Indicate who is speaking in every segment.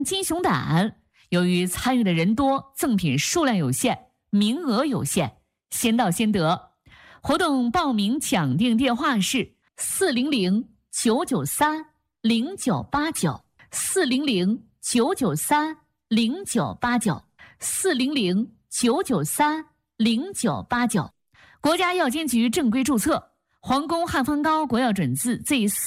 Speaker 1: 金熊胆。由于参与的人多，赠品数量有限，名额有限，先到先得。活动报名抢订电话是400-993-0989，400-993-0989，400-993-0989。国家药监局正规注册，皇宫汉方膏国药准字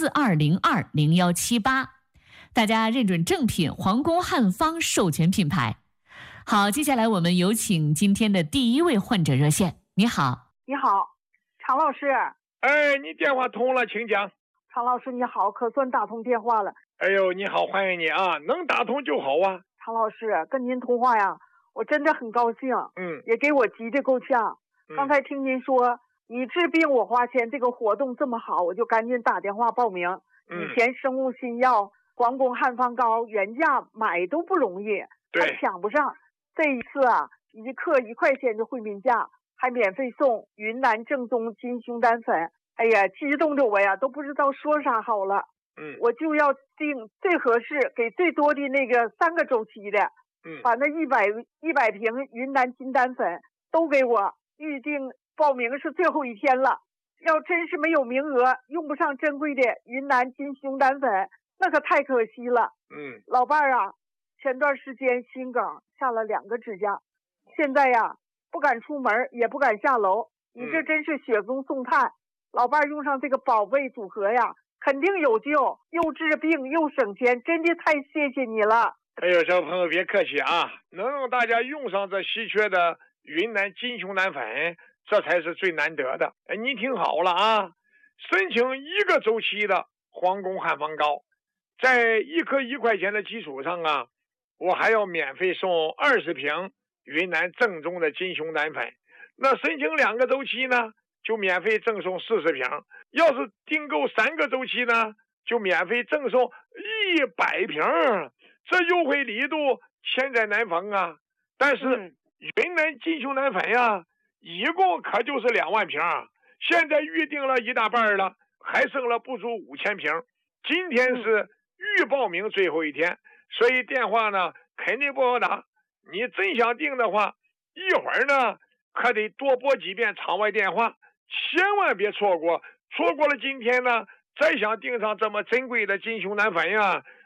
Speaker 1: Z42020178。大家认准正品，皇宫汉方授权品牌。好，接下来我们有请今天的第一位患者热线。你好。
Speaker 2: 你好，常老师。
Speaker 3: 哎，你电话通了，请讲。
Speaker 2: 常老师你好，可算打通电话了。
Speaker 3: 哎呦，你好，欢迎你啊，能打通就好啊。
Speaker 2: 常老师跟您通话呀，我真的很高兴，也给我急得够呛。刚才听您说你治病我花钱这个活动这么好，我就赶紧打电话报名。以前生物新药皇宫汉方膏原价买都不容易，还抢不上。这一次啊，一克1块钱的惠民价，还免费送云南正宗金熊胆粉。哎呀，激动的我呀都不知道说啥好了。我就要订最合适给最多的那个3个周期的。把那100瓶云南金丹粉都给我预定，报名是最后一天了。要真是没有名额，用不上珍贵的云南金熊胆粉，那可太可惜了。老伴儿啊，前段时间心梗下了2个支架，现在呀不敢出门，也不敢下楼。你这真是雪中送炭。老伴儿用上这个宝贝组合呀，肯定有救，又治病又省钱，真的太谢谢你了。
Speaker 3: 哎呦，小朋友别客气啊，能让大家用上这稀缺的云南金熊胆粉，这才是最难得的。你听好了啊，申请1个周期的皇宫汉方膏，在1克1块钱的基础上啊，我还要免费送20瓶云南正宗的金熊胆粉。那申请2个周期呢，就免费赠送40瓶。要是订购3个周期呢，就免费赠送100瓶。这优惠力度千载难逢啊！但是云南金熊胆粉呀，一共可就是2万瓶，现在预定了一大半了，还剩了不足5000瓶。今天是预报名最后一天，所以电话呢肯定不好打。你真想订的话，一会儿呢可得多拨几遍场外电话，千万别错过。错过了今天呢，再想订上这么珍贵的金熊胆粉呀，